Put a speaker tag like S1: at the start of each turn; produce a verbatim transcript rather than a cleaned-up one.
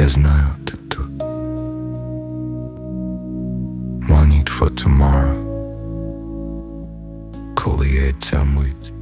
S1: Я знаю, ти тут. Money for tomorrow. Коли є ця мить,